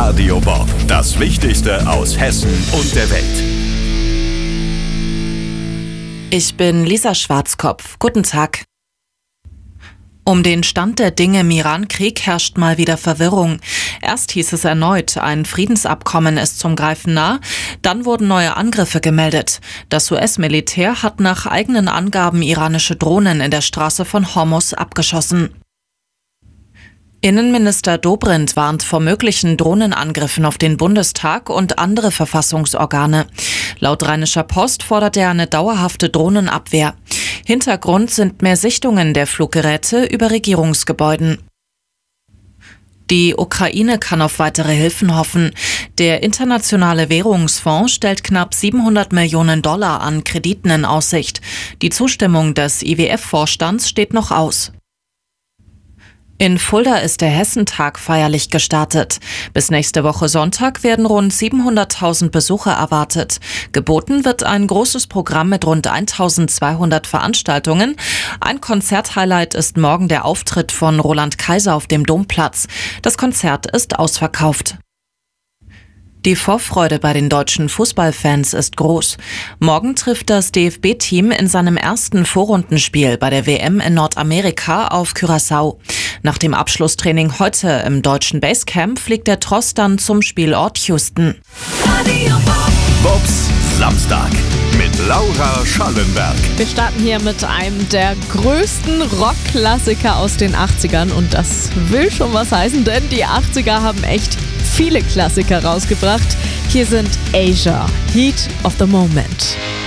Radio Bob. Das Wichtigste aus Hessen und der Welt. Ich bin Lisa Schwarzkopf. Guten Tag. Um den Stand der Dinge im Iran-Krieg herrscht mal wieder Verwirrung. Erst hieß es erneut, ein Friedensabkommen ist zum Greifen nah. Dann wurden neue Angriffe gemeldet. Das US-Militär hat nach eigenen Angaben iranische Drohnen in der Straße von Hormuz abgeschossen. Innenminister Dobrindt warnt vor möglichen Drohnenangriffen auf den Bundestag und andere Verfassungsorgane. Laut Rheinischer Post fordert er eine dauerhafte Drohnenabwehr. Hintergrund sind mehr Sichtungen der Fluggeräte über Regierungsgebäuden. Die Ukraine kann auf weitere Hilfen hoffen. Der Internationale Währungsfonds stellt knapp 700 Millionen Dollar an Krediten in Aussicht. Die Zustimmung des IWF-Vorstands steht noch aus. In Fulda ist der Hessentag feierlich gestartet. Bis nächste Woche Sonntag werden rund 700.000 Besucher erwartet. Geboten wird ein großes Programm mit rund 1.200 Veranstaltungen. Ein Konzerthighlight ist morgen der Auftritt von Roland Kaiser auf dem Domplatz. Das Konzert ist ausverkauft. Die Vorfreude bei den deutschen Fußballfans ist groß. Morgen trifft das DFB-Team in seinem ersten Vorrundenspiel bei der WM in Nordamerika auf Curaçao. Nach dem Abschlusstraining heute im deutschen Basecamp fliegt der Tross dann zum Spielort Houston. Bobs Samstag mit Laura Schallenberg. Wir starten hier mit einem der größten Rockklassiker aus den 80ern und das will schon was heißen, denn die 80er haben echt viele Klassiker rausgebracht. Hier sind Asia, Heat of the Moment.